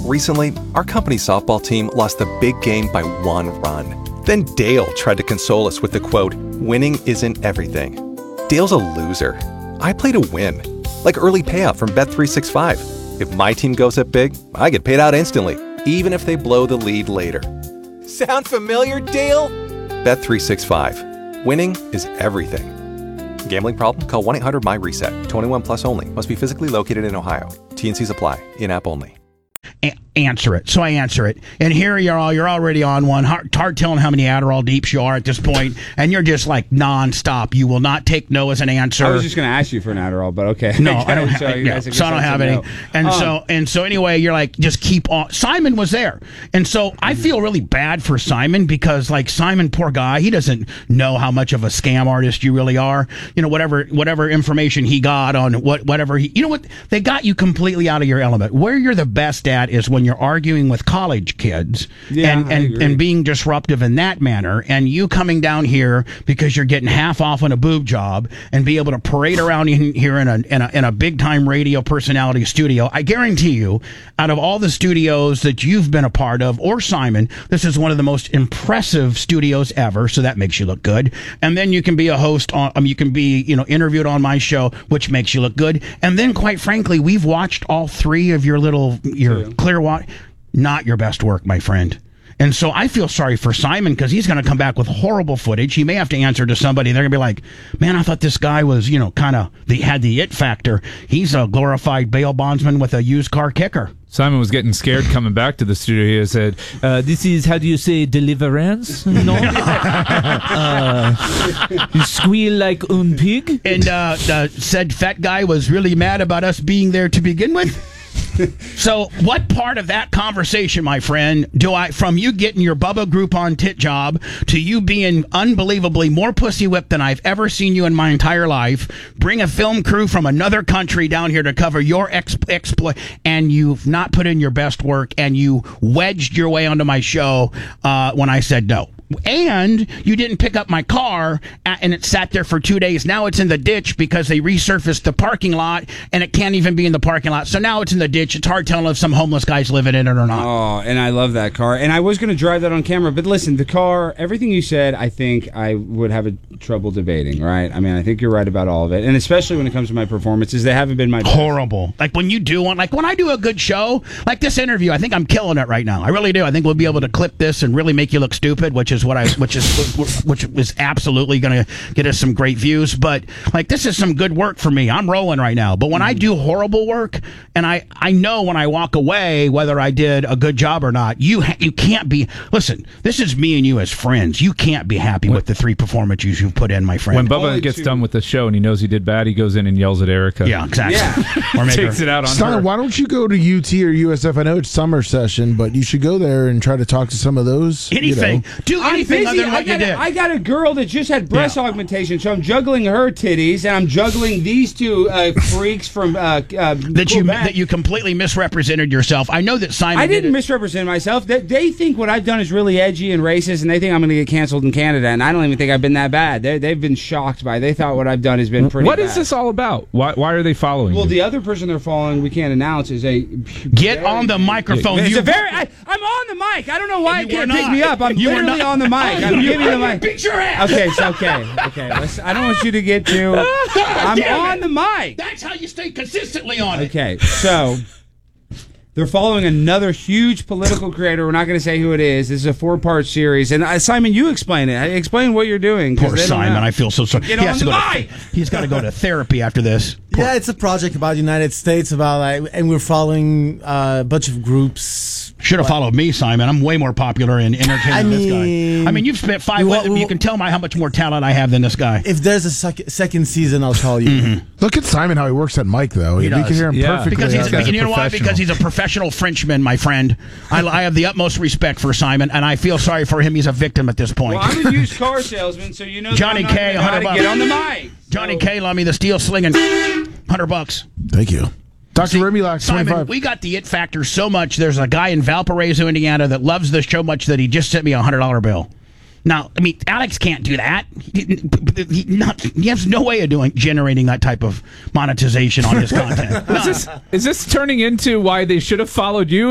Recently, our company softball team lost the big game by 1 run. Then Dale tried to console us with the quote, "Winning isn't everything." Dale's a loser. I play to win. Like early payout from Bet365. If my team goes up big, I get paid out instantly, even if they blow the lead later. Sound familiar, Dale? Bet365. Winning is everything. Gambling problem? Call 1-800-MY-RESET. 21 plus only. Must be physically located in Ohio. T&Cs apply. In-app only. Answer it. So I answer it. And here you're already on one. Hard telling how many Adderall Deeps you are at this point. And you're just like nonstop. You will not take no as an answer. I was just going to ask you for an Adderall, but okay. No, I don't have any. No. And so anyway, you're like, just keep on. Simon was there. And so I feel really bad for Simon because like Simon, poor guy, he doesn't know how much of a scam artist you really are. You know, whatever information he got on whatever he, you know what, they got you completely out of your element. Where you're the best at is when you're arguing with college kids and being disruptive in that manner, and you coming down here because you're getting half off on a boob job and be able to parade around here in a big time radio personality studio. I guarantee you, out of all the studios that you've been a part of, or Simon, this is one of the most impressive studios ever. So that makes you look good. And then you can be a host on, you can be, interviewed on my show, which makes you look good. And then, quite frankly, we've watched all three of your Clearwater. Not your best work, my friend. And so I feel sorry for Simon because he's going to come back with horrible footage. He may have to answer to somebody. They're going to be like, man, I thought this guy was, had the it factor. He's a glorified bail bondsman with a used car kicker. Simon was getting scared coming back to the studio. He said, this is, how do you say, deliverance? No? You squeal like un pig? And said fat guy was really mad about us being there to begin with. So what part of that conversation, my friend, from you getting your Bubba Groupon tit job to you being unbelievably more pussy whipped than I've ever seen you in my entire life, bring a film crew from another country down here to cover your exploit, and you've not put in your best work, and you wedged your way onto my show when I said no. And you didn't pick up my car, and it sat there for 2 days. Now it's in the ditch because they resurfaced the parking lot, and it can't even be in the parking lot. So now it's in the ditch. It's hard telling if some homeless guy's living in it or not. Oh, and I love that car. And I was going to drive that on camera. But listen, the car, everything you said, I think I would have trouble debating, right? I mean, I think you're right about all of it. And especially when it comes to my performances, they haven't been my best. Horrible. Like when you do one, like when I do a good show, like this interview, I think I'm killing it right now. I really do. I think we'll be able to clip this and really make you look stupid, which is absolutely going to get us some great views. But like, this is some good work for me. I'm rolling right now. But when I do horrible work, and I know when I walk away whether I did a good job or not, you can't be. Listen, this is me and you as friends. You can't be happy with the 3 performances you've put in, my friend. When Bubba gets done with the show and he knows he did bad, he goes in and yells at Erica. Yeah, exactly. Yeah. Or takes it out on Steiner, her. why don't you go to UT or USF? I know it's summer session, but you should go there and try to talk to some of those. Anything. Do anything other than what you did. I got a girl that just had breast augmentation, so I'm juggling her titties, and I'm juggling these 2 freaks from that you completely misrepresented yourself. I know that Simon. I didn't misrepresent myself. They think what I've done is really edgy and racist, and they think I'm going to get canceled in Canada, and I don't even think I've been that bad. They've been shocked by it. They thought what I've done has been pretty What bad. is this all about? Why are they following you? The other person they're following, we can't announce, is a... Get on the microphone. I'm on the mic. I don't know why you can't pick me up. I'm literally on the mic. I'm giving the mic. Beat your ass. Okay. Listen, I don't want you to get too... I'm on the mic. That's how you stay consistently on it. Okay, so... They're following another huge political creator. We're not going to say who it is. This is a 4-part series. And Simon, you explain it. Explain what you're doing. Poor Simon. I feel so sorry. Get on the mic. He's got to go to therapy after this. Yeah, it's a project about the United States, and we're following a bunch of groups. Should have followed me, Simon. I'm way more popular in entertaining than this guy. I mean, you've spent 5 months. You can tell how much more talent I have than this guy. If there's a second season, I'll call you. Mm-hmm. Look at Simon, how he works that mic, though. You can hear him perfectly. Because you know why? Because he's a professional Frenchman, my friend. I have the utmost respect for Simon, and I feel sorry for him. He's a victim at this point. Well, I'm a used car salesman, so you know Johnny K, $100. Get on the mic. Johnny K, love me the steel slinging, $100. Thank you. Dr. Remulax, Simon, 25. we got the it factor so much. There's a guy in Valparaiso, Indiana that loves this show much that he just sent me a $100 bill. Now, I mean, Alex can't do that. He has no way of generating that type of monetization on his content. Is this turning into why they should have followed you?